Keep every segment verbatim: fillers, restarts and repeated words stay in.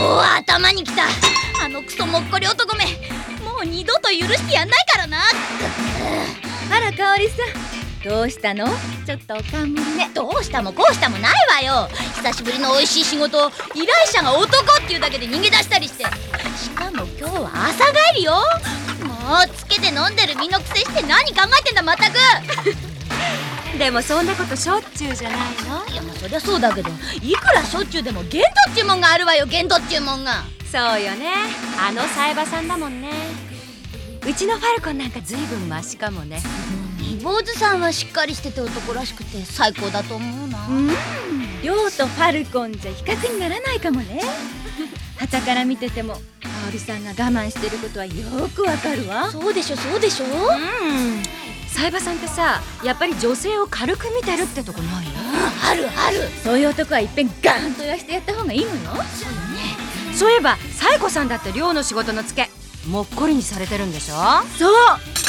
おー、頭にきた。あのクソもっこり男め、もう二度と許してやんないからな。 あら、香織さん、どうしたの？ちょっとおかんむりね。 どうしたもこうしたもないわよ。久しぶりの美味しい仕事を依頼者が男っていうだけで逃げ出したりして、しかも今日は朝帰りよ。もうつけて飲んでる身のくせして何考えてんだまったく。 でもそんなことしょっちゅうじゃないの？ いや、まあそりゃそうだけど、いくらしょっちゅうでも限度っちゅうもんがあるわよ。限度っちゅうもんが。 そうよね、あのサイバさんだもんね。うちのファルコンなんかずいぶんマシかもね。 坊主さんはしっかりしてて男らしくて最高だと思うな。 うん、亮とファルコンじゃ比較にならないかもね。傍から見てても香織さんが我慢してることはよくわかるわ。 そうでしょそうでしょ。 うんサイバさんってさ、やっぱり女性を軽く見てるってとこないの？ あるある。 そういう男はいっぺんガーンと言わしてやった方がいいのよ。 そうよね。 そういえばサイコさんだって寮の仕事のツケもっこりにされてるんでしょ？ そう、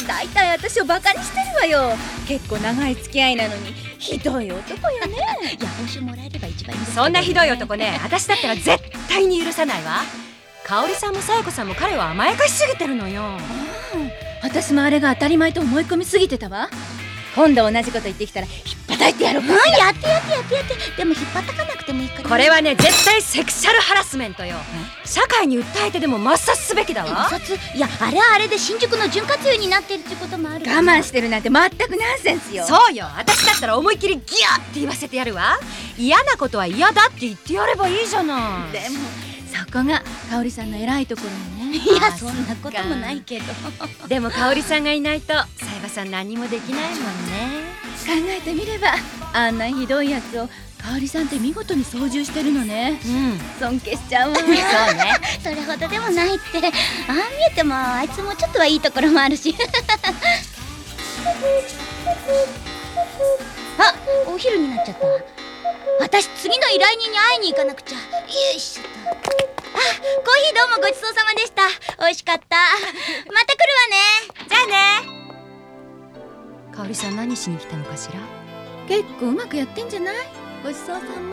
だいたい私をバカにしてるわよ。結構長い付き合いなのにひどい男よね。 いや、報酬もらえれば一番いいんですけどね。 そんなひどい男ね、私だったら絶対に許さないわ。香織さんもサイコさんも彼を甘やかしすぎてるのよ。 私もあれが当たり前と思い込みすぎてたわ。今度同じこと言ってきたらひっぱたいてやろうかしら。 うん、やってやってやってやって。でも引っ張たかなくてもいいから。 これはね、絶対セクシャルハラスメントよ。社会に訴えてでも抹殺すべきだわ。 抹殺？いや、あれはあれで新宿の潤滑油になってるってこともある。 我慢してるなんて全くナンセンスよ。 そうよ、私だったら思いっきりギャーって言わせてやるわ。嫌なことは嫌だって言ってやればいいじゃない。 でもそこが香織さんの偉いところよね。 いや、そんなこともないけど。 でも香織さんがいないとサイバさん何もできないもんね。 考えてみればあんなひどいやつを香織さんって見事に操縦してるのね。 うん尊敬しちゃうわ。 そうね。 それほどでもないって。ああ見えてもあいつもちょっとはいいところもあるし。あ、お昼になっちゃったわ。私次の依頼人に会いに行かなくちゃ。よいしょっと。あ、コーヒーどうもごちそうさまでした。美味しかった。また来るわね。 じゃあね。香織さん何しに来たのかしら？ 結構うまくやってんじゃない？ごちそうさま。